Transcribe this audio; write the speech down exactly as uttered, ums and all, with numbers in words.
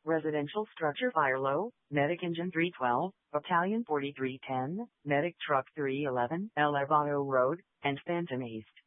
Residential structure fire low, medic engine three twelve, battalion forty-three ten, medic truck three eleven, El Evado Road, and Phantom East.